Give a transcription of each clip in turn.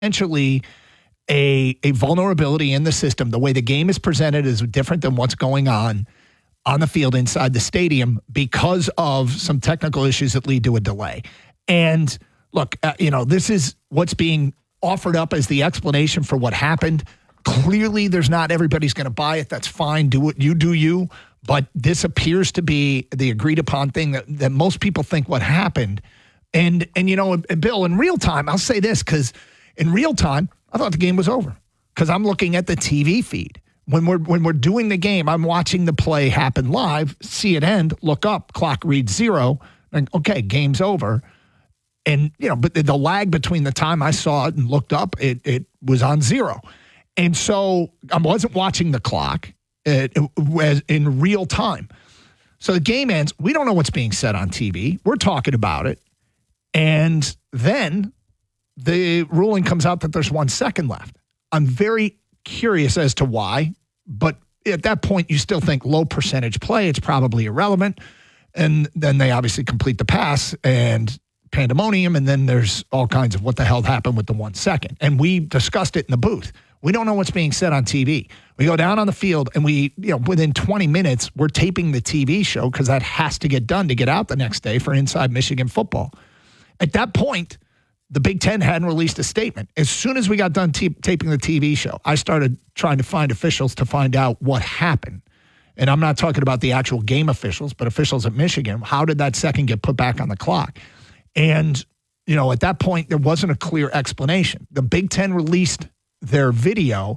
essentially a vulnerability in the system. The way the game is presented is different than what's going on the field inside the stadium because of some technical issues that lead to a delay. And look, this is what's being offered up as the explanation for what happened. Clearly, there's not everybody's going to buy it. That's fine. Do what you do you. But this appears to be the agreed upon thing that most people think what happened. And Bill, in real time, I'll say this, because in real time, I thought the game was over because I'm looking at the TV feed. When we're doing the game, I'm watching the play happen live, see it end, look up, clock reads 0, and okay, game's over. And, but the lag between the time I saw it and looked up, it was on 0. And so I wasn't watching the clock. It was in real time. So the game ends. We don't know what's being said on TV. We're talking about it. And then the ruling comes out that there's 1 second left. I'm very curious as to why, but at that point you still think low percentage play. It's probably irrelevant. And then they obviously complete the pass and pandemonium. And then there's all kinds of what the hell happened with the 1 second. And we discussed it in the booth. We don't know what's being said on TV. We go down on the field and we, within 20 minutes, we're taping the TV show because that has to get done to get out the next day for Inside Michigan Football. At that point, the Big Ten hadn't released a statement. As soon as we got done taping the TV show, I started trying to find officials to find out what happened. And I'm not talking about the actual game officials, but officials at Michigan. How did that second get put back on the clock? And, at that point, there wasn't a clear explanation. The Big Ten released their video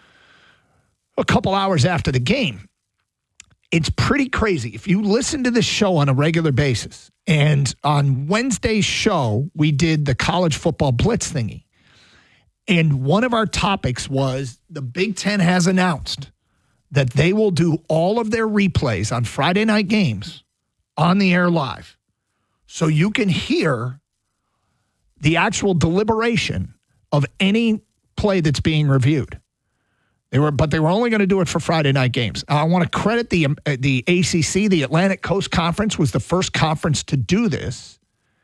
a couple hours after the game. It's pretty crazy. If you listen to this show on a regular basis, and on Wednesday's show, we did the college football blitz thingy. And one of our topics was the Big Ten has announced that they will do all of their replays on Friday night games on the air live. So you can hear the actual deliberation of any play that's being reviewed. They were only going to do it for Friday night games. I want to credit the ACC, the Atlantic Coast Conference was the first conference to do this,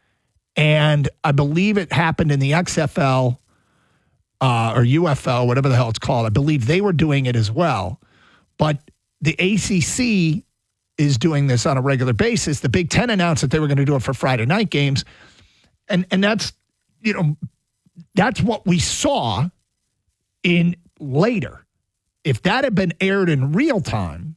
and I believe it happened in the XFL or UFL, whatever the hell it's called. I believe they were doing it as well, but the ACC is doing this on a regular basis. The Big Ten announced that they were going to do it for Friday night games, and that's that's what we saw in later. If that had been aired in real time,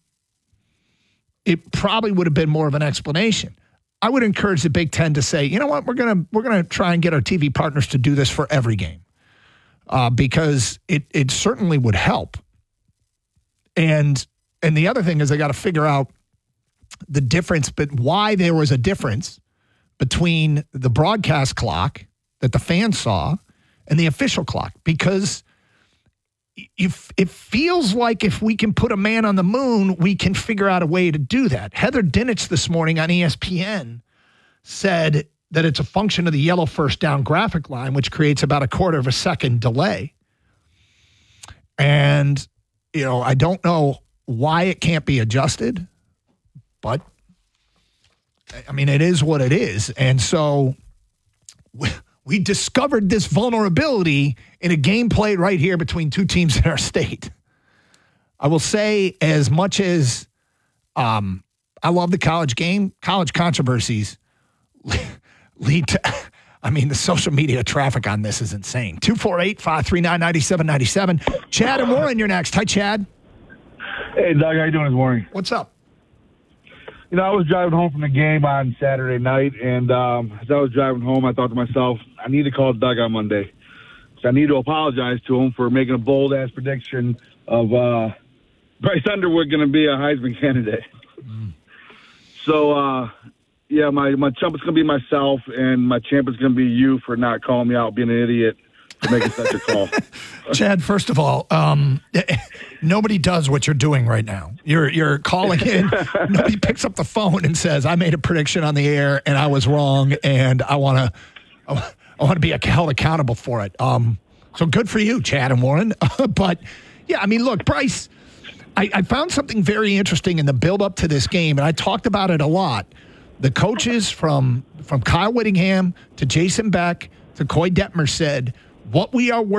it probably would have been more of an explanation. I would encourage the Big Ten to say, you know what, we're gonna try and get our TV partners to do this for every game, because it certainly would help. And the other thing is they got to figure out the difference, but why there was a difference between the broadcast clock that the fans saw and the official clock, because it feels like if we can put a man on the moon, we can figure out a way to do that. Heather Dinich this morning on ESPN said that it's a function of the yellow first down graphic line, which creates about a quarter of a second delay. And, I don't know why it can't be adjusted, but, it is what it is. And so we discovered this vulnerability in a game played right here between two teams in our state. I will say, as much as I love the college game, college controversies lead to, the social media traffic on this is insane. 248-539-9797. Chad and Warren, you're next. Hi, Chad. Hey, Doug, how you doing this morning? What's up? I was driving home from the game on Saturday night, and as I was driving home, I thought to myself, I need to call Doug on Monday. So I need to apologize to him for making a bold-ass prediction of Bryce Underwood going to be a Heisman candidate. So, my chump is going to be myself, and my champ is going to be you for not calling me out being an idiot for making such a call. Chad, first of all, nobody does what you're doing right now. You're calling in. Nobody picks up the phone and says, I made a prediction on the air and I was wrong, and I want to be held accountable for it. So good for you, Chad and Warren. But, look, Bryce, I found something very interesting in the build-up to this game, and I talked about it a lot. The coaches from Kyle Whittingham to Jason Beck to Coy Detmer said, what we are